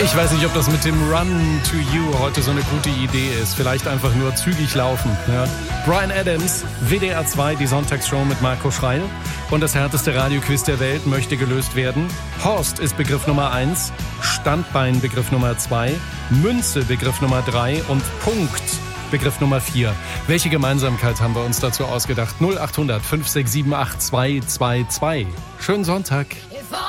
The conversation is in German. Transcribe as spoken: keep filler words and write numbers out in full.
Ich weiß nicht, ob das mit dem Run to You heute so eine gute Idee ist. Vielleicht einfach nur zügig laufen. Ja. Bryan Adams, W D R zwei, die Sonntagsshow mit Marco Schreil. Und das härteste Radioquiz der Welt möchte gelöst werden. Horst ist Begriff Nummer eins, Standbein Begriff Nummer zwei, Münze Begriff Nummer drei und Punkt Begriff Nummer vier. Welche Gemeinsamkeit haben wir uns dazu ausgedacht? null acht hundert fünf sechs sieben acht zwei zwei zwei. Schönen Sonntag.